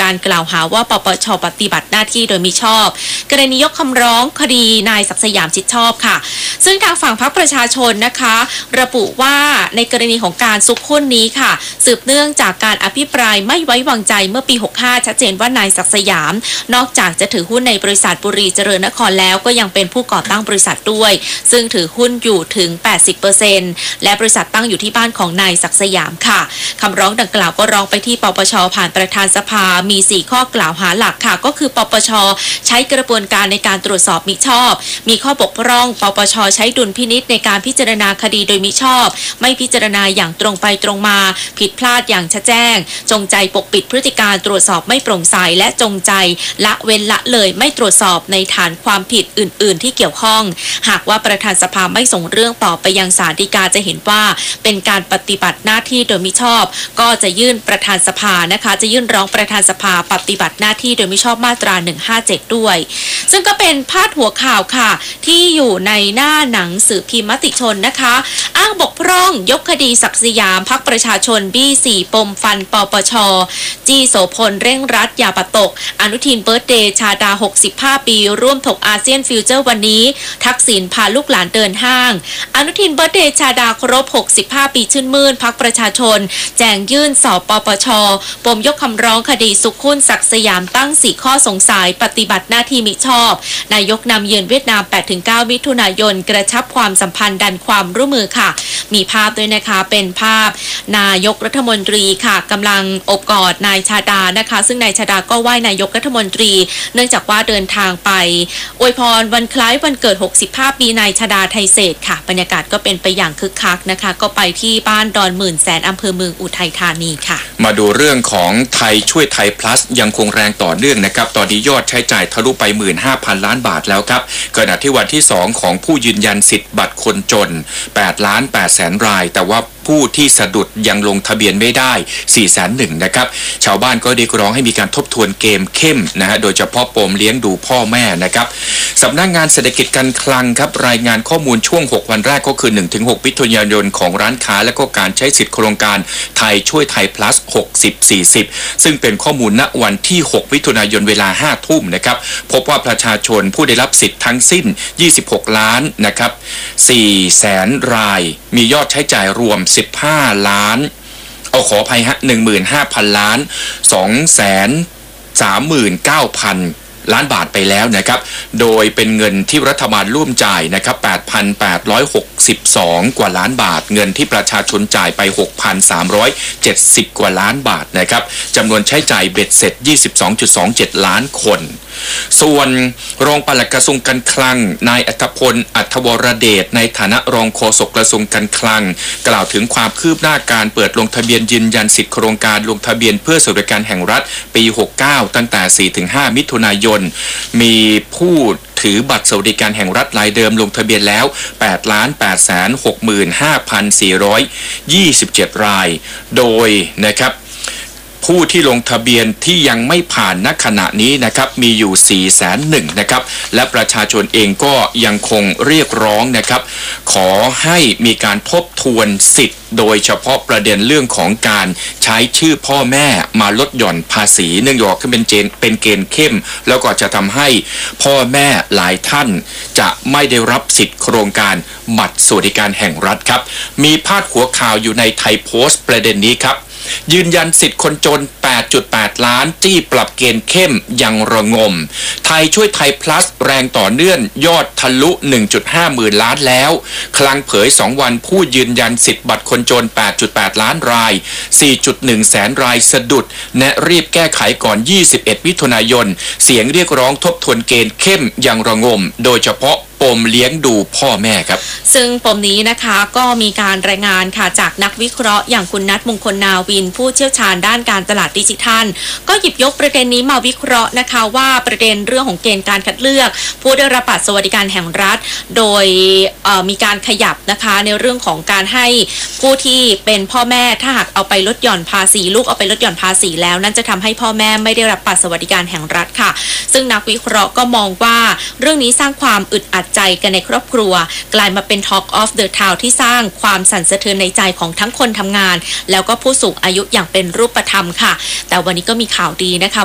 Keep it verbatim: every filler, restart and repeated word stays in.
การกล่าวหาว่าปปช.ปฏิบัติหน้าที่โดยมิชอบกรณียกคำร้องคดีนายศักดิ์สยามชิดชอบค่ะซึ่งทางฝั่งพรรคประชาชนนะคะระบุว่าในกรณีของการซุกหุ้นนี้ค่ะสืบเนื่องจากการอภิปรายไม่ไว้วางใจเมื่อปีหกสิบห้าชัดเจนว่านายศักดิ์สยามนอกจากจะถือหุ้นในบริษัทบุรีเจริญนครแล้วก็ยังเป็นผู้ก่อตั้งบริษัทด้วยซึ่งถือหุ้นอยู่ถึง แปดสิบเปอร์เซ็นต์ และบริษัทตั้งอยู่ที่บ้านของนายศักดิ์สยามค่ะคำร้องดังกล่าวก็ร้องไปที่ปปช.ผ่านประธานสภามีสี่ข้อกล่าวหาหลักค่ะก็คือปปช.ใช้กระบวนการในการตรวจสอบมิชอบมีข้อบกพร่องปปช.ใช้ดุลพินิจในการพิจารณาคดีโดยมิชอบไม่พิจารณาอย่างตรงไปตรงมาผิดพลาดอย่างชัดแจ้งจงใจปกปิดพฤติการตรวจสอบไม่โปร่งใสและจงใจละเว้นละเลยไม่ตรวจสอบในฐานความผิดอื่นๆที่เกี่ยวข้องหากว่าประธานสภาไม่ส่งเรื่องต่อไปยังศาลฎีกาจะเห็นว่าเป็นการปฏิบัติหน้าที่โดยมิชอบก็จะยื่นประธานสภานะคะจะยื่นร้องประธานสภาปฏิบัติหน้าที่โดยมิชอบมาตราหนึ่งห้าเจ็ดด้วยซึ่งก็เป็นพาดหัวข่าวค่ะที่อยู่ในหน้าหนังสือพิมพ์มติชนนะคะอ้างบกพร่องยกคดีศักดิ์สยามพรรคประชาชนบี้สี่ปมฟันปปช.จี้โสพลเร่งรัดอย่าปะตกอนุทินเบิร์ธเดย์ชาดาหกสิบห้าปีร่วมถกอาเซียนฟิวเจอร์วันนี้ทักษิณพาลูกหลานเดินห้างอนุทินเบิร์ธเดย์ชาดาครบหกสิบห้าปีชื่นมื่นพรรคประชาชนแจงยื่นสอบปปช.ปมยกคำร้องคดีสุขหุ้นศักดิ์สยามตั้งสี่ข้อสงสัยปฏิบัติหน้าที่มิชอบนายกนำเยือนเวียดนาม แปดถึงเก้า มิถุนายนกระชับความสัมพันธ์ดันความร่วมมือค่ะมีภาพด้วยนะคะเป็นภาพนายกรัฐมนตรีค่ะกำลังอบกอดนายชาดานะคะซึ่งนายชาดาก็ไหว้นายกรัฐมนตรีเนื่องจากว่าเดินทางไปอวยพรวันคล้ายวันเกิดหกสิบห้าปีนายชาดาไทยเศรษฐ์ค่ะบรรยากาศก็เป็นไปอย่างคึกคักนะคะก็ไปที่บ้านดอนหมื่นแสนอำเภอเมืองอุทัยธานีค่ะมาดูเรื่องของไทยช่วยไทย plus ยังคงแรงต่อเนื่องนะครับตอนนี้ยอดใช้จ่ายทะลุไป หนึ่งหมื่นห้าพัน ล้านบาทแล้วครับขณะที่วันที่สองของผู้ยืนยันสิทธิ์บัตรคนจนแปดล้านแปดแสนรายแต่ว่าผู้ที่สะดุดยังลงทะเบียนไม่ได้ สี่แสนหนึ่ง นะครับชาวบ้านก็เรียกร้องให้มีการทบทวนเกมเข้มนะฮะโดยเฉพาะปมเลี้ยงดูพ่อแม่นะครับสำนักงานเศรษฐกิจการคลังครับรายงานข้อมูลช่วงหกวันแรกก็คือ หนึ่งถึงหก มิถุนายนของร้านค้าและก็การใช้สิทธิโครงการไทยช่วยไทย plus หกสิบ สี่สิบซึ่งเป็นข้อมูลณวันที่หกมิถุนายนเวลา ห้าทุ่มนะครับพบว่าประชาชนผู้ได้รับสิทธิ์ทั้งสิ้นยี่สิบหกล้านนะครับสี่แสนรายมียอดใช้จ่ายรวมสิบห้าล้านเอาขออภัยฮะ หนึ่งหมื่นห้าพัน ล้าน สองแสนสามหมื่นเก้าพัน ล้านบาทไปแล้วนะครับโดยเป็นเงินที่รัฐบาลร่วมจ่ายนะครับ แปดพันแปดร้อยหกสิบสอง กว่าล้านบาทเงินที่ประชาชนจ่ายไป หกพันสามร้อยเจ็ดสิบ กว่าล้านบาทนะครับจำนวนใช้จ่ายเบ็ดเสร็จ ยี่สิบสองจุดสองเจ็ด ล้านคนส่วนรองปลัดกระทรวงการคลังนายอัธพลอัธวรเดชในฐานะรองโฆษกกระทรวงการคลังกล่าวถึงความคืบหน้าการเปิดลงทะเบียนยืนยันสิทธิโครงการลงทะเบียนเพื่อสวัสดิการแห่งรัฐปีหกสิบเก้าตั้งแต่ สี่ถึงห้า มิถุนายนมีผู้ถือบัตรสวัสดิการแห่งรัฐรายเดิมลงทะเบียนแล้ว แปดล้านแปดแสนหกหมื่นห้าพันสี่ร้อยยี่สิบเจ็ด รายโดยนะครับผู้ที่ลงทะเบียนที่ยังไม่ผ่านณขณะนี้นะครับมีอยู่ สี่แสนหนึ่ง นะครับและประชาชนเองก็ยังคงเรียกร้องนะครับขอให้มีการทบทวนสิทธิ์โดยเฉพาะประเด็นเรื่องของการใช้ชื่อพ่อแม่มาลดหย่อนภาษีเนื่องจากเป็นเกณฑ์เป็นเกณฑ์เข้มแล้วก็จะทำให้พ่อแม่หลายท่านจะไม่ได้รับสิทธิ์โครงการบัตรสวัสดิการแห่งรัฐครับมีพาดหัวข่าวอยู่ในไทยโพสต์ประเด็นนี้ครับยืนยันสิทธิ์คนจน แปดจุดแปด ล้านจี้ปรับเกณฑ์เข้มยังระงมไทยช่วยไทย plus แรงต่อเนื่องยอดทะลุ หนึ่งจุดห้า หมื่นล้านแล้วคลังเผยสองวันผู้ยืนยันสิทธิ์บัตรคนจน แปดจุดแปด ล้านราย สี่จุดหนึ่ง แสนรายสะดุดแนะรีบแก้ไขก่อน ยี่สิบเอ็ด มิถุนายนเสียงเรียกร้องทบทวนเกณฑ์เข้มยังระงมโดยเฉพาะปมเลี้ยงดูพ่อแม่ครับซึ่งปมนี้นะคะก็มีการรายงานค่ะจากนักวิเคราะห์อย่างคุณนัทมงคลนาวินผู้เชี่ยวชาญด้านการตลาดดิจิทัลก็หยิบยกประเด็นนี้มาวิเคราะห์นะคะว่าประเด็นเรื่องของเกณฑ์การคัดเลือกผู้ได้รับบัตรสวัสดิการแห่งรัฐโดยมีการขยับนะคะในเรื่องของการให้ผู้ที่เป็นพ่อแม่ถ้าหากเอาไปลดหย่อนภาษีลูกเอาไปลดหย่อนภาษีแล้วนั่นจะทำให้พ่อแม่ไม่ได้รับบัตรสวัสดิการแห่งรัฐค่ะซึ่งนักวิเคราะห์ก็มองว่าเรื่องนี้สร้างความอึดอัดใจกันในครอบครัวกลายมาเป็น Talk of the Town ที่สร้างความสั่นสะเทือนในใจของทั้งคนทำงานแล้วก็ผู้สูงอายุอย่างเป็นรูปธรรมค่ะแต่วันนี้ก็มีข่าวดีนะคะ